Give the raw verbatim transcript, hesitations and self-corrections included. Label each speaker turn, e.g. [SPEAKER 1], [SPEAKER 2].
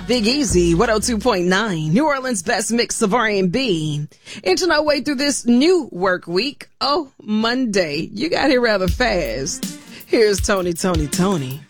[SPEAKER 1] Big Easy, one oh two point nine, New Orleans' best mix of R and B. Inching our way through this new work week. Oh, Monday. You got here rather fast. Here's Tony, Tony, Tony.